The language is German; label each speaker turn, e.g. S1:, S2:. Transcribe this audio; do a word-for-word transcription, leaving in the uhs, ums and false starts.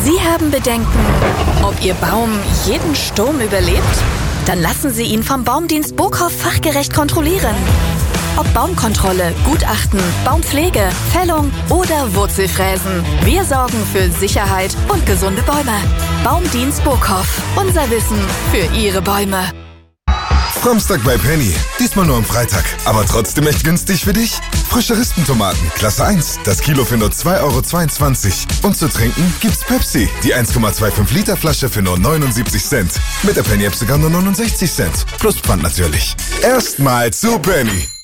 S1: Sie haben Bedenken, ob Ihr Baum jeden Sturm überlebt? Dann lassen Sie ihn vom Baumdienst Burkhoff fachgerecht kontrollieren. Ob Baumkontrolle, Gutachten, Baumpflege, Fällung oder Wurzelfräsen. Wir sorgen für Sicherheit und gesunde Bäume. Baumdienst Burkhoff. Unser Wissen für Ihre Bäume.
S2: Samstag bei Penny. Diesmal nur am Freitag. Aber trotzdem echt günstig für dich. Frische Rispentomaten, Klasse eins. Das Kilo für nur zwei Euro zweiundzwanzig. Und zu trinken gibt's Pepsi. Die eins Komma fünfundzwanzig Liter Flasche für nur neunundsiebzig Cent. Mit der Penny-App sogar nur neunundsechzig Cent. Plus Pfand natürlich. Erstmal zu Penny.